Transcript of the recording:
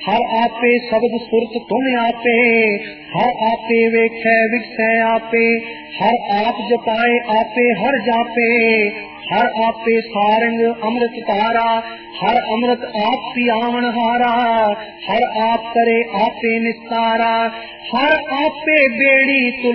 हर आपे शब्द सुरत तुम आपे, हर आपे वेखै विखै आपे, हर आप जपाए आपे हर जापे, हर आपे सारंग अमृत तारा, हर अमृत आप पियावन हारा, हर आप करे आपे निस्तारा, हर आपे बेड़ी